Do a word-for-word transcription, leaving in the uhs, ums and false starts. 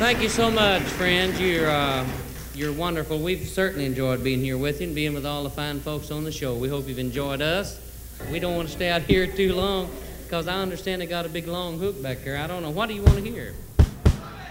Thank you so much, friends. You're, uh, you're wonderful. We've certainly enjoyed being here with you and being with all the fine folks on the show. We hope you've enjoyed us. We don't want to stay out here too long because I understand they got a big long hook back there. I don't know. What do you want to hear?